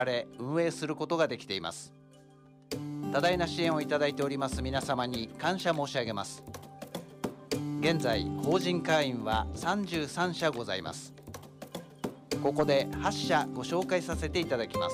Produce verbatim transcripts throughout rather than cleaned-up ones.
られ運営することができています。多大な支援をいただいております皆様に感謝申し上げます。現在法人会員はさんじゅうさんしゃございます。ここではちしゃご紹介させていただきます。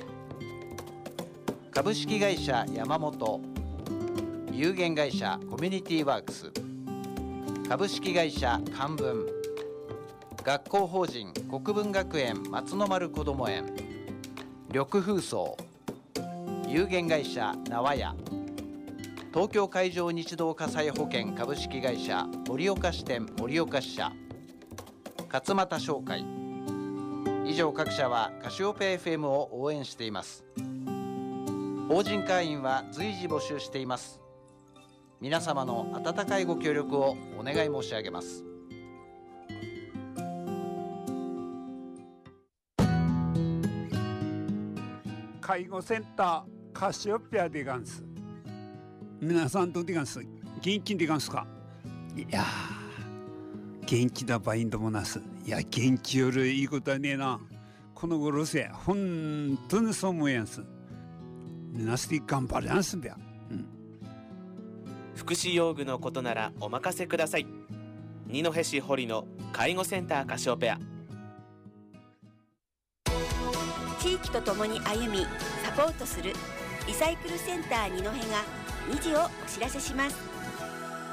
株式会社山本、有限会社コミュニティワークス、株式会社漢文、学校法人国分学園松の丸こども園、緑風荘、有限会社縄屋、東京海上日動火災保険株式会社盛岡支店盛岡支社、勝俣商会、以上各社はカシオペア エフエム を応援しています。法人会員は随時募集しています。皆様の温かいご協力をお願い申し上げます。 介護センターカシオペアでガンス。皆さんどうでガンス？元気でガンスか？いやー、元気だバインドもなす。いや、元気よりいいことはねえな。この頃せほんとにそう思うやんす。皆さん頑張りやんすんだよ。うん。 福祉用具のことならお任せください。二戸市堀の介護センターカシオペア。 地域とともに歩みサポートするリサイクルセンター二戸がにじをお知らせします。